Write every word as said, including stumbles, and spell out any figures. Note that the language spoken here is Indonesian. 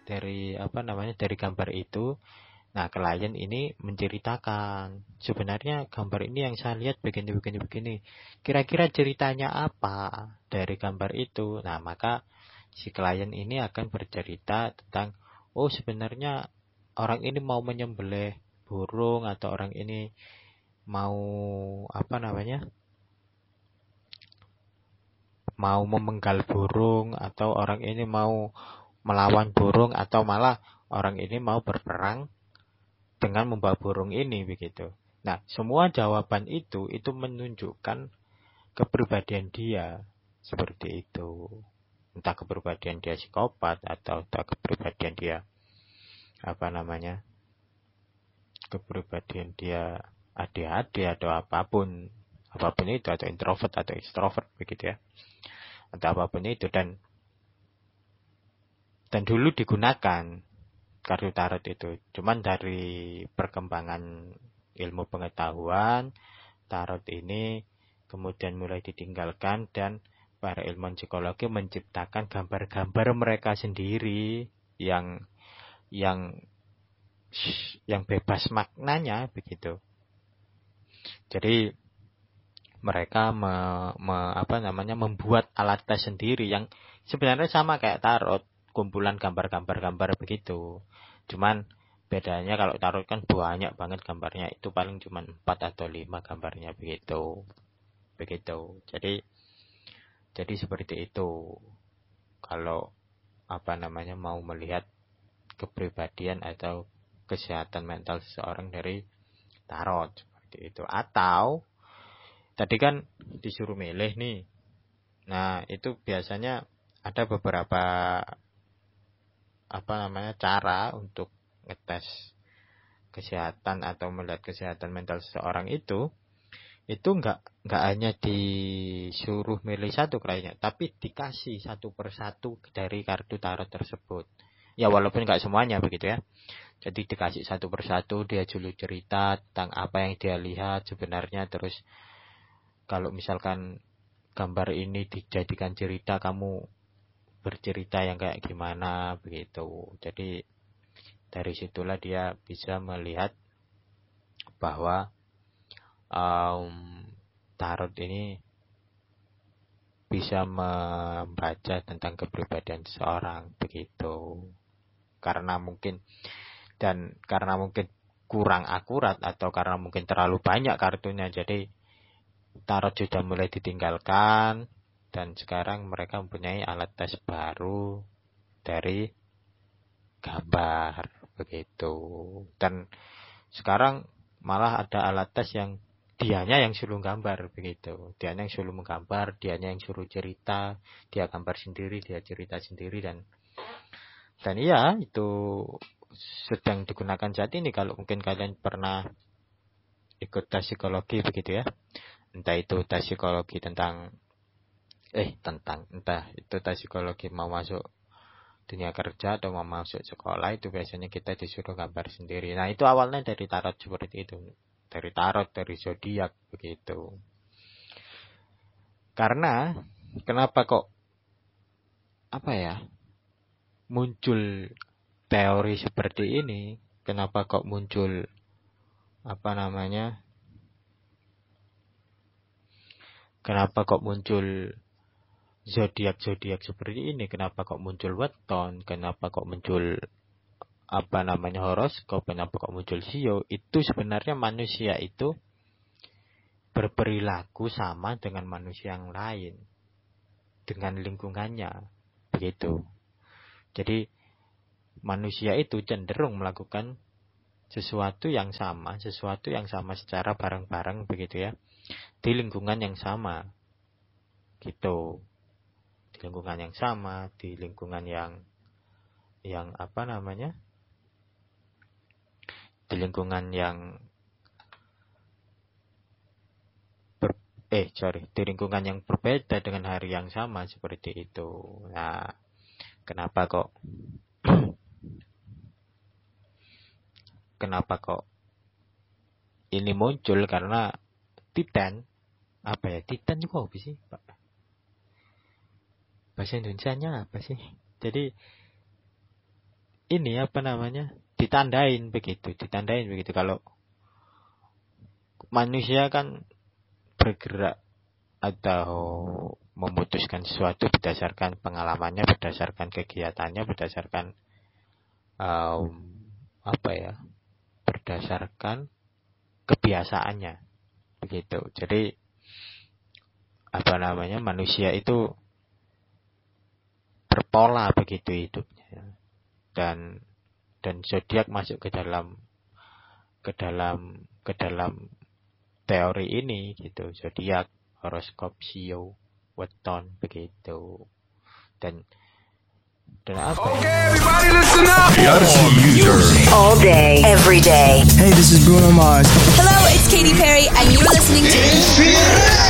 dari apa namanya dari gambar itu. Nah, klien ini menceritakan, sebenarnya gambar ini yang saya lihat begini begini begini. Kira-kira ceritanya apa dari gambar itu? Nah, maka si klien ini akan bercerita tentang, oh sebenarnya orang ini mau menyembelih burung, atau orang ini mau apa namanya? mau memenggal burung, atau orang ini mau melawan burung, atau malah orang ini mau berperang dengan membawa burung ini begitu. Nah, semua jawaban itu itu menunjukkan kepribadian dia seperti itu. Entah kepribadian dia psikopat, atau entah kepribadian dia apa namanya? kepribadian dia A D H D atau apapun. Apapun itu, atau introvert atau extrovert begitu ya. Atau apapun itu, dan dan dulu digunakan kartu tarot itu. Cuman dari perkembangan ilmu pengetahuan, tarot ini kemudian mulai ditinggalkan, dan para ilmuwan psikologi menciptakan gambar-gambar mereka sendiri yang yang yang bebas maknanya begitu. Jadi mereka me, me, apa namanya membuat alat tes sendiri yang sebenarnya sama kayak tarot, kumpulan gambar-gambar-gambar begitu. Cuman bedanya kalau tarot kan banyak banget gambarnya, itu paling cuma empat atau lima gambarnya begitu. Begitu. Jadi jadi seperti itu. Kalau apa namanya mau melihat kepribadian atau kesehatan mental seseorang dari tarot seperti itu. Atau tadi kan disuruh milih nih. Nah, itu biasanya ada beberapa apa namanya cara untuk ngetes kesehatan atau melihat kesehatan mental seseorang itu. Itu enggak enggak hanya disuruh milih satu kliennya, tapi dikasih satu persatu dari kartu tarot tersebut. Ya walaupun enggak semuanya begitu ya. Jadi dikasih satu persatu, dia dulu cerita tentang apa yang dia lihat sebenarnya. Terus kalau misalkan gambar ini dijadikan cerita, kamu bercerita yang kayak gimana begitu. Jadi dari situlah dia bisa melihat bahwa um, tarot ini bisa membaca tentang kepribadian seseorang begitu. Karena mungkin dan karena mungkin kurang akurat, atau karena mungkin terlalu banyak kartunya, jadi tarot sudah mulai ditinggalkan, dan sekarang mereka mempunyai alat tes baru dari gambar begitu. Dan sekarang malah ada alat tes yang dianya yang suruh gambar begitu. Dianya yang suruh menggambar, dianya yang suruh cerita, dia gambar sendiri, dia cerita sendiri, dan dan iya itu sedang digunakan saat ini. Kalau mungkin kalian pernah ikut tes psikologi begitu ya, entah itu tes psikologi tentang eh tentang entah itu tes psikologi mau masuk dunia kerja atau mau masuk sekolah, itu biasanya kita disuruh gambar sendiri. Nah, itu awalnya dari tarot seperti itu. Dari tarot, dari zodiak begitu. Karena kenapa kok apa ya? muncul teori seperti ini? Kenapa kok muncul apa namanya? Kenapa kok muncul zodiak-zodiak seperti ini? Kenapa kok muncul weton? Kenapa kok muncul apa namanya horoskop? Kenapa kok muncul sio? Itu sebenarnya manusia itu berperilaku sama dengan manusia yang lain, dengan lingkungannya, begitu. Jadi manusia itu cenderung melakukan sesuatu yang sama, sesuatu yang sama secara bareng-bareng begitu ya, di lingkungan yang sama, gitu. Di lingkungan yang sama, di lingkungan yang yang apa namanya? Di lingkungan yang ber, eh sorry, di lingkungan yang berbeda dengan hari yang sama seperti itu. Nah, kenapa kok kenapa kok ini muncul? Karena Titan, apa ya? Titan juga apa sih, Pak? Bahasa Indonesianya apa sih? Jadi ini apa namanya? Ditandain begitu, ditandain begitu. Kalau manusia kan bergerak atau memutuskan sesuatu berdasarkan pengalamannya, berdasarkan kegiatannya, berdasarkan um, apa ya? Berdasarkan kebiasaannya. Begitu. Jadi apa namanya? Manusia itu berpola begitu hidupnya. Dan dan zodiak masuk ke dalam ke dalam ke dalam teori ini gitu. Zodiak, horoskop, sio, weton begitu. Dan dan apa ya? Okay, everybody listen up. All day, every day. Hey, this is Bruno Mars. Hello, it's Katy Perry, and you're listening to